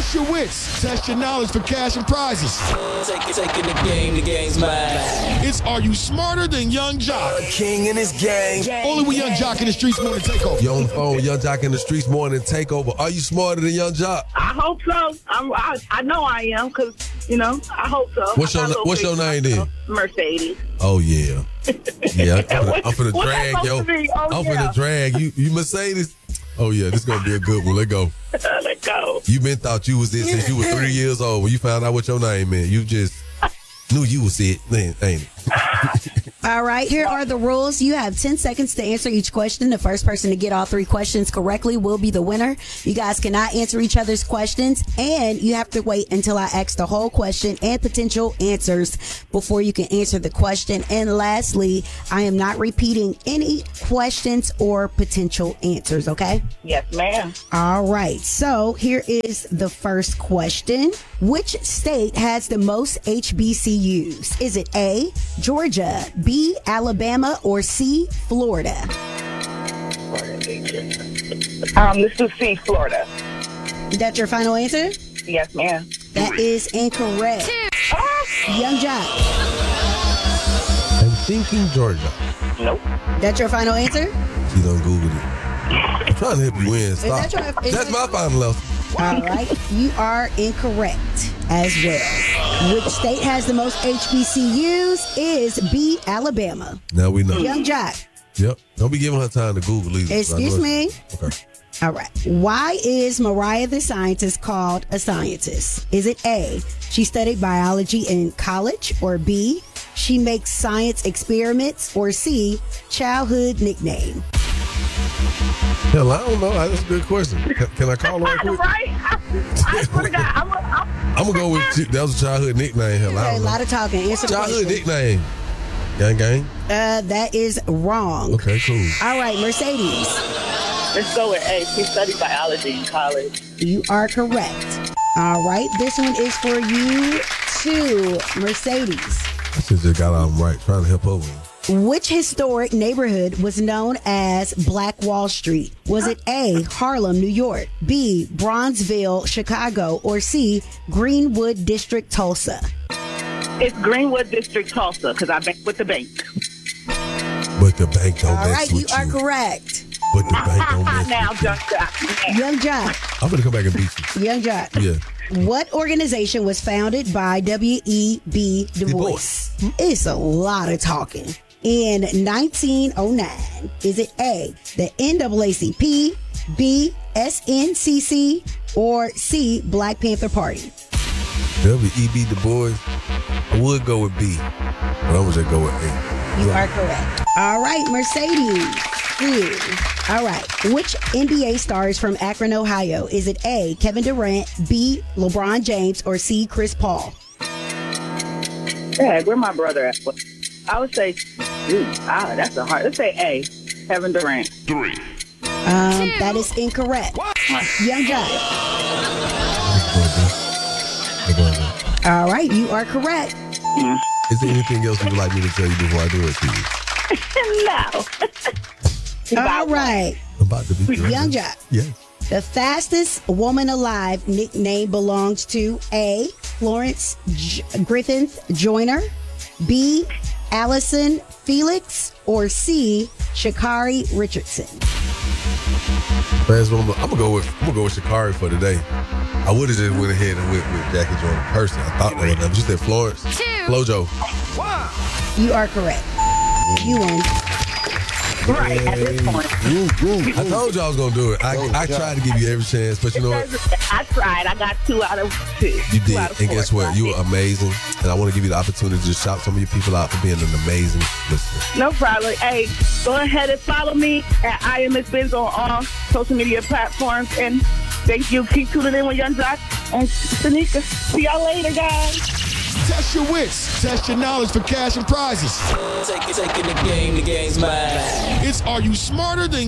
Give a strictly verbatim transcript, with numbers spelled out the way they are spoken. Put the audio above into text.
Test your wits. Test your knowledge for cash and prizes. Take it, taking the game, the game's mine. It's Are You Smarter Than Young Jock? A king in his gang. Only with Young Jock in the streets morning takeover. You on the phone with Young Jock in the streets morning takeover. Are you smarter than Young Jock? I hope so. I'm, I, I know I am because, you know, I hope so. What's your What's your name then? Mercedes. Oh, yeah. Yeah, I'm finna, I'm finna What's that drag, yo. supposed to be? Oh, I'm yeah. finna drag you. You Mercedes? Oh, yeah, this gonna be a good one. Let go. Let go. You been thought you was this since you were three years old. When you found out what your name meant, you just knew you was it, man, ain't it? All right, here are the rules. You have ten seconds to answer each question. The first person to get all three questions correctly will be the winner. You guys cannot answer each other's questions, and you have to wait until I ask the whole question and potential answers before you can answer the question. And lastly, I am not repeating any questions or potential answers, okay? Yes, ma'am. All right, so here is the first question. Which state has the most H B C Us? Is it A, Georgia, B, Alabama, or C, Florida? Um, this is C, Florida. Is that your final answer? Yes, ma'am. That is incorrect. Young Jock, I'm thinking Georgia. Nope. that's your final answer? You done Googled it. I'm trying to help you win. Stop. Is that your- is That's that- my final answer. All right, you are incorrect as well. Which state has the most H B C Us? Is B, Alabama. Now we know. Young Jock, Yep. Don't be giving her time to Google either. excuse me. Okay. All right. Why is Mariah the Scientist called a scientist? Is it A, she studied biology in college, or B, she makes science experiments, or C, childhood nickname? Hell, I don't know. That's a good question. Can, can I call her right quick? Right? I, I swear to God, I'm, I'm, I'm going to go with, that was a childhood nickname. Hell, I Okay, a don't know. lot of talking. Answer the Childhood question. nickname. Gang, gang. Uh, that is wrong. Okay, cool. All right, Mercedes, let's go with A. She studied biology in college. you are correct. All right, this one is for you too, Mercedes. I should just got out right, trying to help her win. Which historic neighborhood was known as Black Wall Street? Was it A, Harlem, New York, B, Bronzeville, Chicago, or C, Greenwood District, Tulsa? It's Greenwood District, Tulsa, because I bank with the bank. But the bank don't All mess right, you with are you. correct. But the bank don't mess Now, with you. Young Jock. Young Jock, I'm going to come back and beat you. Young Jock. Yeah. What organization was founded by W E B Du Du Bois? Bois. It's a lot of talking. In nineteen oh nine, is it A, the N double A C P, B, S N C C, or C, Black Panther Party? W E B Du Bois. I would go with B, but I'm going to just go with A. You are correct. All right, Mercedes. Two. All right. Which N B A star is from Akron, Ohio? Is it A, Kevin Durant, B, LeBron James, or C, Chris Paul? Hey, where my brother at? I would say, ooh, ah, that's a hard. Let's say A, Kevin Durant. Three. Um, that is incorrect. Young Jock. They're going to- All right, you are correct. Is there anything else you would like me to tell you before I do it to you? No. All right, I'm about to be Young Jock. Yes. The fastest woman alive nickname belongs to A, Florence J- Griffith Joyner, B, Allison Felix, or C, Sha'Carri Richardson. Fast one, I'm gonna go with I'm gonna go with Sha'Carri for today. I would have just went ahead and went with Jackie Joyner person. I thought that was them. You said Florence. Flojo. You are correct. You won. Right, at this point. I told you I was gonna do it. I, I tried to give you every chance, but you know what? I tried. I got two out of two. You Two did. out of And four. guess what? You were amazing. And I want to give you the opportunity to shout some of your people out for being an amazing listener. No problem. Hey, go ahead and follow me at I am Miss Biz on all social media platforms. And thank you. Keep tuning in with Young Jock and Tanika. See y'all later, guys. Test your wits. Test your knowledge for cash and prizes. Take it, taking the game, the game's mine. It's Are You Smarter Than